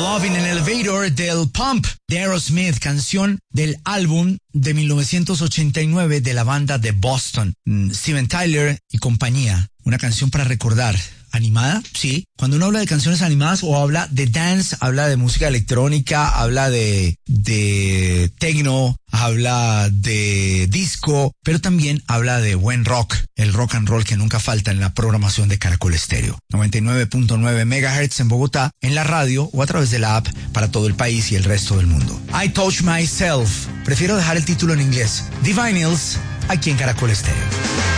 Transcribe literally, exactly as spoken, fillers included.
Love in an Elevator del Pump de Aerosmith, canción del álbum de mil novecientos ochenta y nueve de la banda de Boston, Steven Tyler y compañía. Una canción para recordar. ¿Animada? Sí. Cuando uno habla de canciones animadas o habla de dance, habla de música electrónica, habla de, de techno, habla de disco, pero también habla de buen rock, el rock and roll que nunca falta en la programación de Caracol Estéreo. noventa y nueve punto nueve megahertz en Bogotá, en la radio o a través de la app para todo el país y el resto del mundo. I Touch Myself. Prefiero dejar el título en inglés. Divinyls, aquí en Caracol Estéreo.